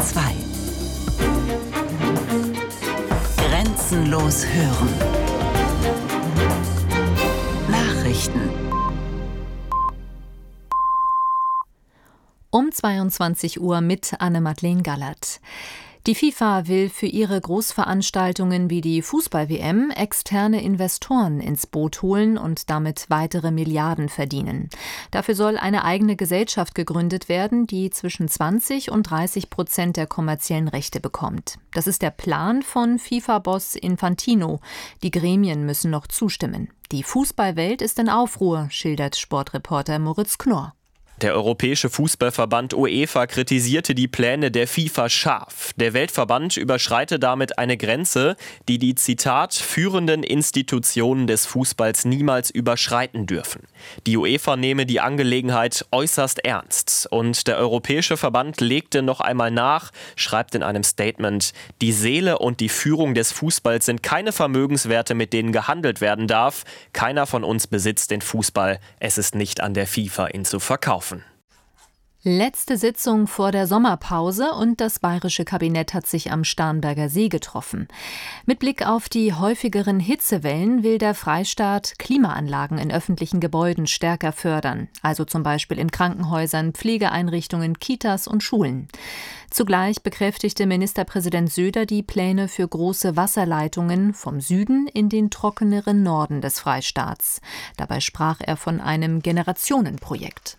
2. Grenzenlos hören. Nachrichten. Um 22 Uhr mit Anne-Madeleine Gallert. Die FIFA will für ihre Großveranstaltungen wie die Fußball-WM externe Investoren ins Boot holen und damit weitere Milliarden verdienen. Dafür soll eine eigene Gesellschaft gegründet werden, die zwischen 20% und 30% der kommerziellen Rechte bekommt. Das ist der Plan von FIFA-Boss Infantino. Die Gremien müssen noch zustimmen. Die Fußballwelt ist in Aufruhr, schildert Sportreporter Moritz Knorr. Der Europäische Fußballverband UEFA kritisierte die Pläne der FIFA scharf. Der Weltverband überschreite damit eine Grenze, die die, Zitat, führenden Institutionen des Fußballs niemals überschreiten dürfen. Die UEFA nehme die Angelegenheit äußerst ernst. Und der Europäische Verband legte noch einmal nach, schreibt in einem Statement: Die Seele und die Führung des Fußballs sind keine Vermögenswerte, mit denen gehandelt werden darf. Keiner von uns besitzt den Fußball. Es ist nicht an der FIFA, ihn zu verkaufen. Letzte Sitzung vor der Sommerpause und das bayerische Kabinett hat sich am Starnberger See getroffen. Mit Blick auf die häufigeren Hitzewellen will der Freistaat Klimaanlagen in öffentlichen Gebäuden stärker fördern, also zum Beispiel in Krankenhäusern, Pflegeeinrichtungen, Kitas und Schulen. Zugleich bekräftigte Ministerpräsident Söder die Pläne für große Wasserleitungen vom Süden in den trockeneren Norden des Freistaats. Dabei sprach er von einem Generationenprojekt.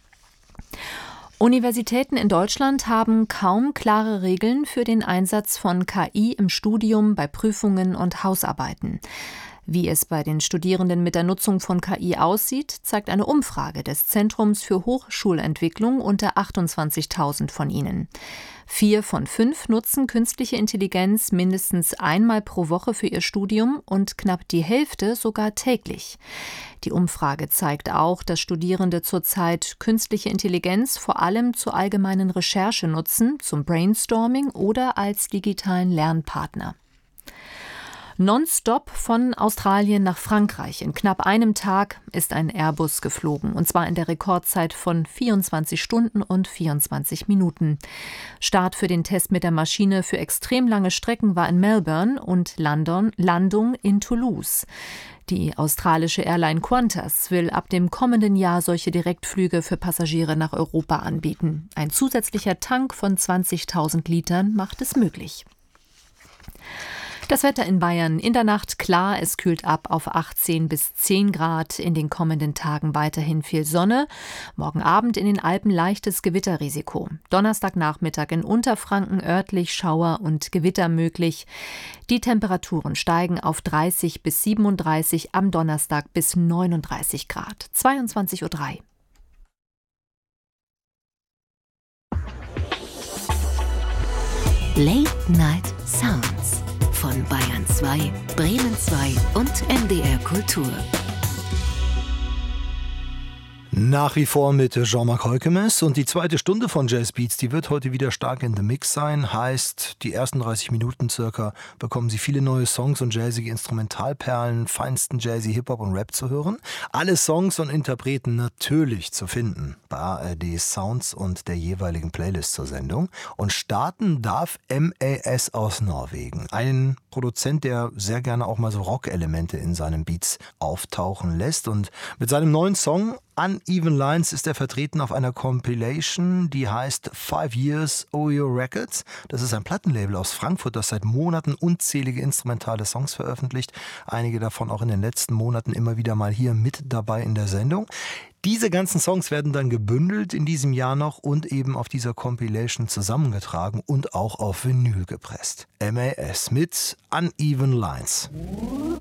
Universitäten in Deutschland haben kaum klare Regeln für den Einsatz von KI im Studium, bei Prüfungen und Hausarbeiten. Wie es bei den Studierenden mit der Nutzung von KI aussieht, zeigt eine Umfrage des Zentrums für Hochschulentwicklung unter 28.000 von ihnen. 4 von 5 nutzen künstliche Intelligenz mindestens einmal pro Woche für ihr Studium und knapp die Hälfte sogar täglich. Die Umfrage zeigt auch, dass Studierende zurzeit künstliche Intelligenz vor allem zur allgemeinen Recherche nutzen, zum Brainstorming oder als digitalen Lernpartner. Nonstop von Australien nach Frankreich. In knapp einem Tag ist ein Airbus geflogen, und zwar in der Rekordzeit von 24 Stunden und 24 Minuten. Start für den Test mit der Maschine für extrem lange Strecken war in Melbourne und Landung in Toulouse. Die australische Airline Qantas will ab dem kommenden Jahr solche Direktflüge für Passagiere nach Europa anbieten. Ein zusätzlicher Tank von 20.000 Litern macht es möglich. Das Wetter in Bayern: in der Nacht klar, es kühlt ab auf 18 bis 10 Grad. In den kommenden Tagen weiterhin viel Sonne. Morgen Abend in den Alpen leichtes Gewitterrisiko. Donnerstagnachmittag in Unterfranken örtlich Schauer und Gewitter möglich. Die Temperaturen steigen auf 30 bis 37, am Donnerstag bis 39 Grad. 22:03 Uhr. Late Night Sounds von Bayern 2, Bremen 2 und NDR Kultur. Nach wie vor mit Jean-Marc Heukemes, und die zweite Stunde von Jazz Beats, die wird heute wieder stark in the Mix sein. Heißt, die ersten 30 Minuten circa bekommen Sie viele neue Songs und jazzige Instrumentalperlen, feinsten Jazzy, Hip-Hop und Rap zu hören. Alle Songs und Interpreten natürlich zu finden bei ARD Sounds und der jeweiligen Playlist zur Sendung. Und starten darf MAS aus Norwegen. Ein Produzent, der sehr gerne auch mal so Rock-Elemente in seinen Beats auftauchen lässt. Und mit seinem neuen Song Uneven Lines ist er vertreten auf einer Compilation, die heißt 5 Years OYO Records. Das ist ein Plattenlabel aus Frankfurt, das seit Monaten unzählige instrumentale Songs veröffentlicht. Einige davon auch in den letzten Monaten immer wieder mal hier mit dabei in der Sendung. Diese ganzen Songs werden dann gebündelt in diesem Jahr noch und eben auf dieser Compilation zusammengetragen und auch auf Vinyl gepresst. MAS mit Uneven Lines.